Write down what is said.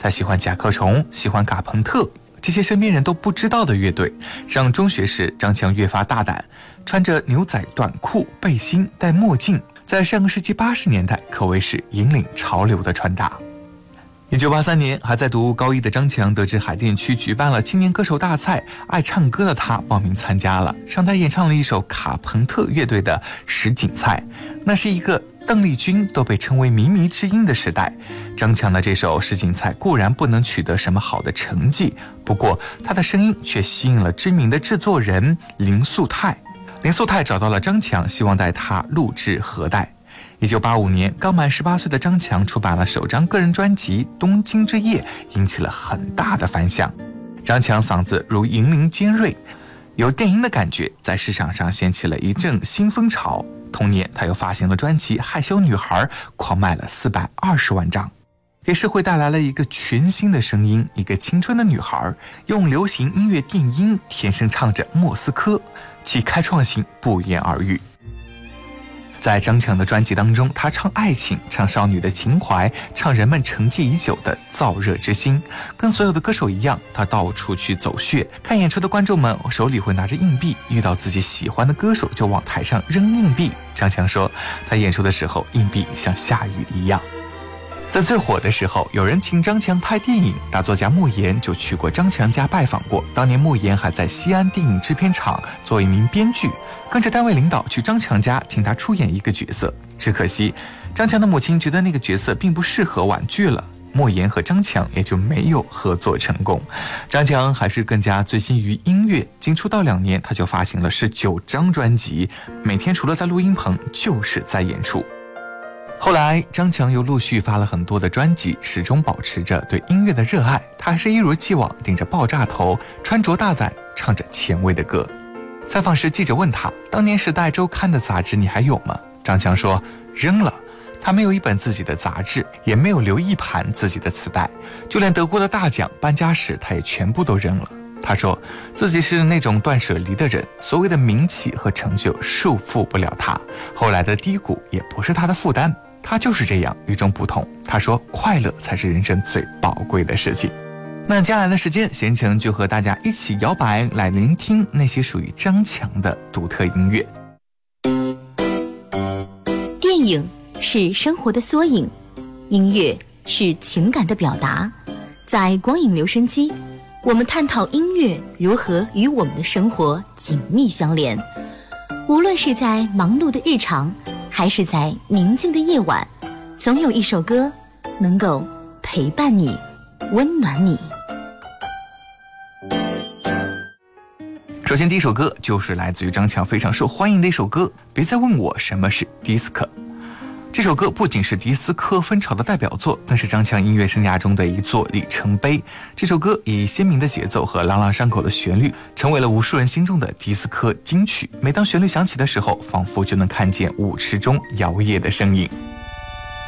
他喜欢甲壳虫，喜欢嘎朋特，这些身边人都不知道的乐队。上中学时，张强越发大胆，穿着牛仔短裤、背心，戴墨镜，在上个世纪80年代可谓是引领潮流的穿搭。1983年，还在读高一的张强得知海淀区举办了青年歌手大赛，爱唱歌的他报名参加了，上台演唱了一首卡朋特乐队的《什锦菜》。那是一个邓丽君都被称为靡靡之音的时代。张强的这首《什锦菜》固然不能取得什么好的成绩，不过他的声音却吸引了知名的制作人林素泰。林素泰找到了张强，希望带他录制盒带。1985年，刚满18岁的张强出版了首张个人专辑《东京之夜》，引起了很大的反响。张强嗓子如银铃尖锐，有电音的感觉，在市场上掀起了一阵新风潮。同年，他又发行了专辑《害羞女孩》，狂卖了420万张，给社会带来了一个全新的声音，一个青春的女孩，用流行音乐电音天生唱着莫斯科，其开创性不言而喻。在张强的专辑当中，他唱爱情，唱少女的情怀，唱人们沉寂已久的燥热之心。跟所有的歌手一样，他到处去走穴，看演出的观众们手里会拿着硬币，遇到自己喜欢的歌手就往台上扔硬币。张强说，他演出的时候硬币像下雨一样。在最火的时候，有人请张强拍电影，大作家莫言就去过张强家拜访过。当年莫言还在西安电影制片厂做一名编剧，跟着单位领导去张强家请他出演一个角色。只可惜张强的母亲觉得那个角色并不适合，婉拒了，莫言和张强也就没有合作成功。张强还是更加醉心于音乐，仅出道2年他就发行了19张专辑，每天除了在录音棚就是在演出。后来张强又陆续发了很多的专辑，始终保持着对音乐的热爱。他还是一如既往顶着爆炸头，穿着大胆，唱着前卫的歌。采访时记者问他，当年时代周刊的杂志你还有吗？张强说，扔了。他没有一本自己的杂志，也没有留一盘自己的磁带，就连得过的大奖、颁家史他也全部都扔了。他说自己是那种断舍离的人，所谓的名气和成就束缚不了他，后来的低谷也不是他的负担，他就是这样与众不同。他说快乐才是人生最宝贵的事情。那接下来的时间，贤成就和大家一起摇摆，来聆听那些属于张强的独特音乐。 电影是生活的缩影，音乐是情感的表达。在光影留声机，我们探讨音乐如何与我们的生活紧密相连。无论是在忙碌的日常，还是在宁静的夜晚，总有一首歌能够陪伴你，温暖你。 首先第一首歌就是来自于张强非常受欢迎的一首歌，别再问我什么是迪斯科。这首歌不仅是迪斯科风潮的代表作，更是张强音乐生涯中的一座里程碑。这首歌以鲜明的节奏和朗朗上口的旋律，成为了无数人心中的迪斯科金曲。每当旋律响起的时候，仿佛就能看见舞池中摇曳的身影。